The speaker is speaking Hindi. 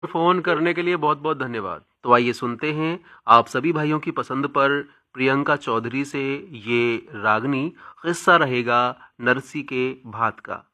फ़ोन करने के लिए बहुत-बहुत धन्यवाद। तो आइए सुनते हैं आप सभी भाइयों की पसंद पर प्रियंका चौधरी से ये रागनी किस्सा रहेगा नरसी के भात का।